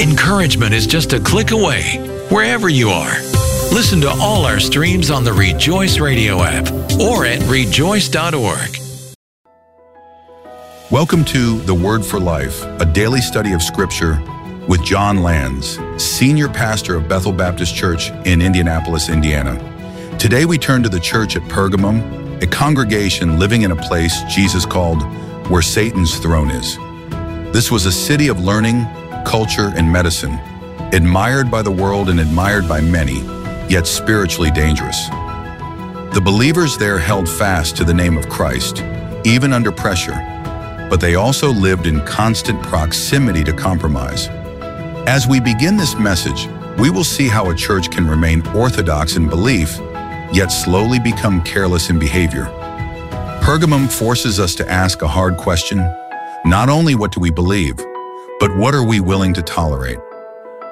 Encouragement is just a click away, wherever you are. Listen to all our streams on the Rejoice Radio app or at rejoice.org. Welcome to The Word for Life, a daily study of Scripture with John Lands, Senior Pastor of Bethel Baptist Church in Indianapolis, Indiana. Today we turn to the church at Pergamum, a congregation living in a place Jesus called where Satan's throne is. This was a city of learning, culture, and medicine, admired by the world and admired by many, yet spiritually dangerous. The believers there held fast to the name of Christ, even under pressure, but they also lived in constant proximity to compromise. As we begin this message, we will see how a church can remain orthodox in belief, yet slowly become careless in behavior. Pergamum forces us to ask a hard question. Not only what do we believe, but what are we willing to tolerate?